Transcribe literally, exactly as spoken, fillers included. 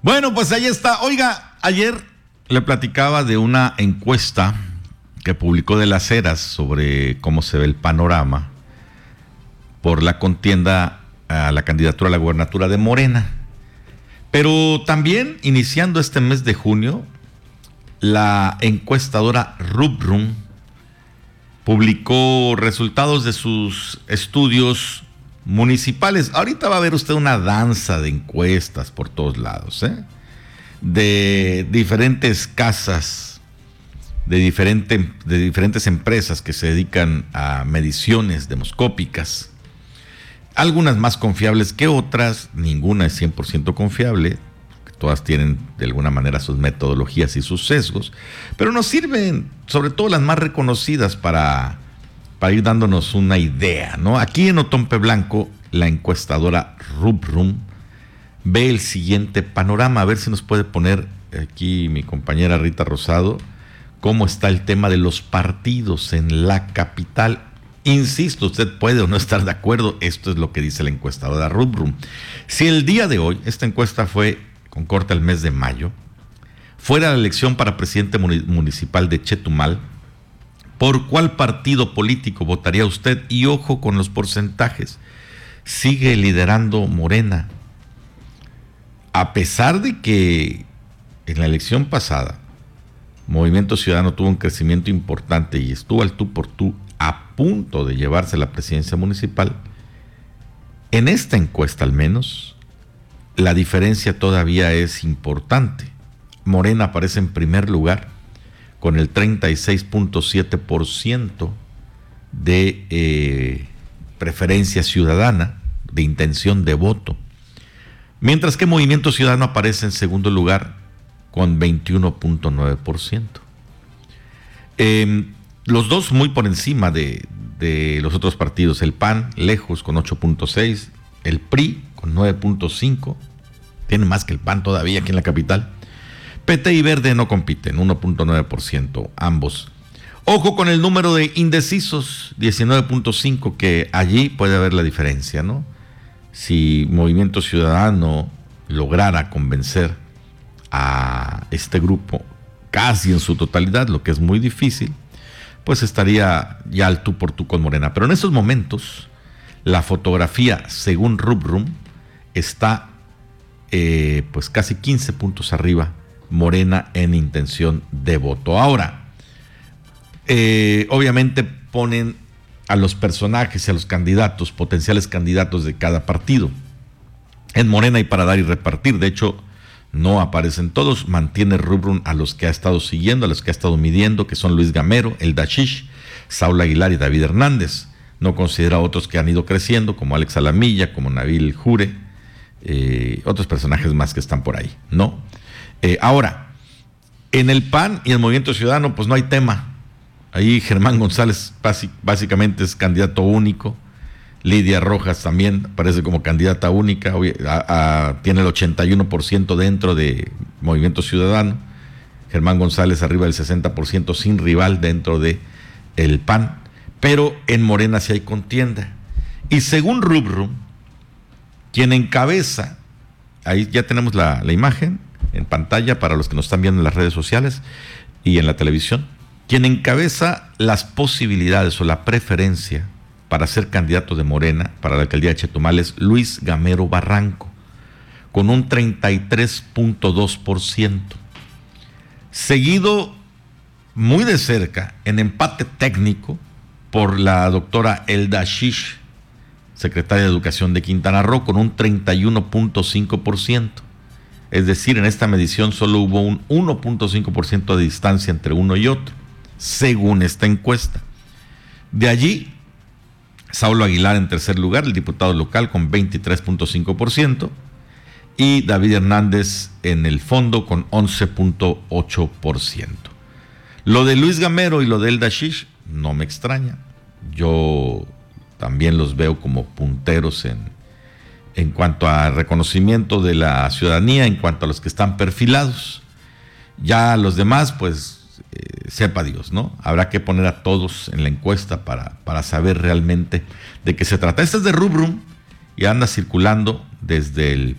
Bueno, pues ahí está. Oiga, ayer le platicaba de una encuesta que publicó De las Heras sobre cómo se ve el panorama por la contienda a la candidatura a la gubernatura de Morena. Pero también, iniciando este mes de junio, la encuestadora Rubrum publicó resultados de sus estudios municipales. Ahorita va a ver usted una danza de encuestas por todos lados, ¿eh? De diferentes casas, de, diferente, de diferentes empresas que se dedican a mediciones demoscópicas. Algunas más confiables que otras, ninguna es cien por ciento confiable, todas tienen de alguna manera sus metodologías y sus sesgos, pero nos sirven, sobre todo las más reconocidas, para, para ir dándonos una idea, ¿no? Aquí en Otompe Blanco, la encuestadora Rubrum ve el siguiente panorama. A ver si nos puede poner aquí mi compañera Rita Rosado cómo está el tema de los partidos en la capital. Insisto, usted puede o no estar de acuerdo, esto es lo que dice la encuestadora Rubrum. Si el día de hoy, esta encuesta fue con corte al mes de mayo, fuera la elección para presidente municipal de Chetumal, ¿por cuál partido político votaría usted? Y ojo con los porcentajes, sigue liderando Morena. A pesar de que en la elección pasada Movimiento Ciudadano tuvo un crecimiento importante y estuvo al tú por tú a punto de llevarse la presidencia municipal, en esta encuesta al menos, la diferencia todavía es importante. Morena aparece en primer lugar con el treinta y seis punto siete por ciento de eh, preferencia ciudadana, de intención de voto, mientras que Movimiento Ciudadano aparece en segundo lugar con veintiuno punto nueve por ciento. Eh, los dos muy por encima de, de los otros partidos. El P A N lejos con ocho punto seis, el P R I con nueve punto cinco, tiene más que el P A N todavía aquí en la capital. P T y Verde no compiten, uno punto nueve por ciento ambos. Ojo con el número de indecisos, diecinueve punto cinco, que allí puede haber la diferencia, ¿no? Si Movimiento Ciudadano lograra convencer a este grupo casi en su totalidad, lo que es muy difícil, pues estaría ya al tú por tú con Morena. Pero en estos momentos, la fotografía, según Rubrum, está eh, pues casi quince puntos arriba, Morena en intención de voto. Ahora, eh, obviamente ponen a los personajes y a los candidatos, potenciales candidatos de cada partido. En Morena hay para dar y repartir. De hecho, no aparecen todos. Mantiene Rubrum a los que ha estado siguiendo, a los que ha estado midiendo, que son Luis Gamero, El Dashish, Saúl Aguilar y David Hernández. No considera a otros que han ido creciendo, como Alex Alamilla, como Nabil Jure, eh, otros personajes más que están por ahí, ¿no? Eh, ahora, en el P A N y el Movimiento Ciudadano, pues no hay tema. Ahí Germán González básicamente es candidato único. Lidia Rojas también aparece como candidata única, a, a, tiene el ochenta y uno por ciento dentro de Movimiento Ciudadano. Germán González arriba del sesenta por ciento sin rival dentro de el P A N. Pero en Morena sí hay contienda. Y según Rubrum, quien encabeza, ahí ya tenemos la, la imagen en pantalla para los que nos están viendo en las redes sociales y en la televisión, quien encabeza las posibilidades o la preferencia para ser candidato de Morena para la alcaldía de Chetumal es Luis Gamero Barranco, con un treinta y tres punto dos por ciento. Seguido muy de cerca, en empate técnico, por la doctora El Dashish, secretaria de Educación de Quintana Roo, con un treinta y uno punto cinco por ciento. Es decir, en esta medición solo hubo un uno punto cinco por ciento de distancia entre uno y otro, según esta encuesta. De allí, Saúl Aguilar en tercer lugar, el diputado local con veintitrés punto cinco por ciento, y David Hernández en el fondo con once punto ocho por ciento. Lo de Luis Gamero y lo de El Dashish no me extraña. Yo también los veo como punteros en, en cuanto a reconocimiento de la ciudadanía, en cuanto a los que están perfilados. Ya los demás, pues, Eh, sepa Dios, ¿no? Habrá que poner a todos en la encuesta para, para saber realmente de qué se trata. Este es de Rubrum y anda circulando desde el